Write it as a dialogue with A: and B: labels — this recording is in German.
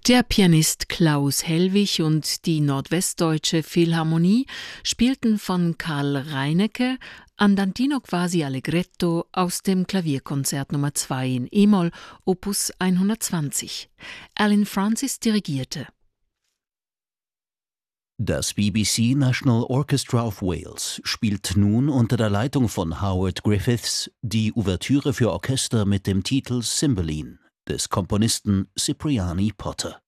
A: Der Pianist Klaus Hellwig und die Nordwestdeutsche Philharmonie spielten von Karl Reinecke Andantino quasi allegretto aus dem Klavierkonzert Nummer 2 in E-Moll, Opus 120. Alan Francis dirigierte.
B: Das BBC National Orchestra of Wales spielt nun unter der Leitung von Howard Griffiths die Ouvertüre für Orchester mit dem Titel Cymbeline des Komponisten Cipriani Potter.